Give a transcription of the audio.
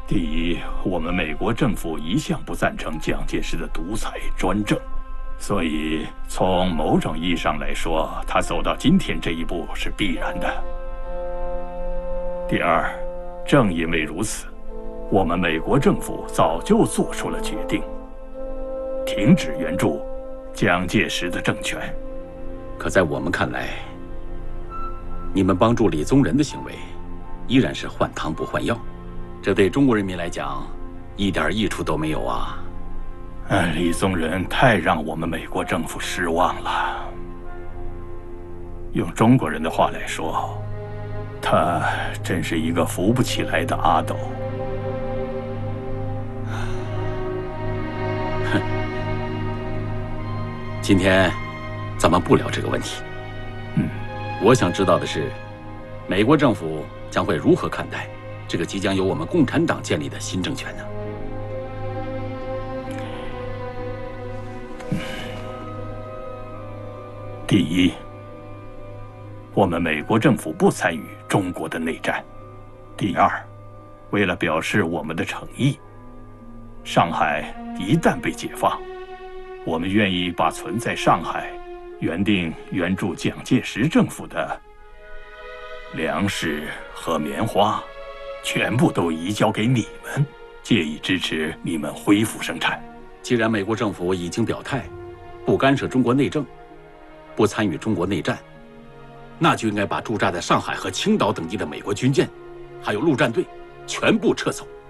第一，我们美国政府一向不赞成蒋介石的独裁专政，所以从某种意义上来说，他走到今天这一步是必然的。第二，正因为如此，我们美国政府早就做出了决定，停止援助蒋介石的政权。 可在我们看来，你们帮助李宗仁的行为，依然是换汤不换药，这对中国人民来讲，一点益处都没有啊！ 李宗仁太让我们美国政府失望了。用中国人的话来说，他真是一个扶不起来的阿斗。 哼，今天咱们不聊这个问题。我想知道的是，美国政府将会如何看待这个即将由我们共产党建立的新政权呢？ 第一，我们美国政府不参与中国的内战。第二，为了表示我们的诚意，上海一旦被解放，我们愿意把存在上海原定援助蒋介石政府的粮食和棉花，全部都移交给你们，借以支持你们恢复生产。 既然美国政府已经表态，不干涉中国内政，不参与中国内战，那就应该把驻扎在上海和青岛等地的美国军舰，还有陆战队，全部撤走。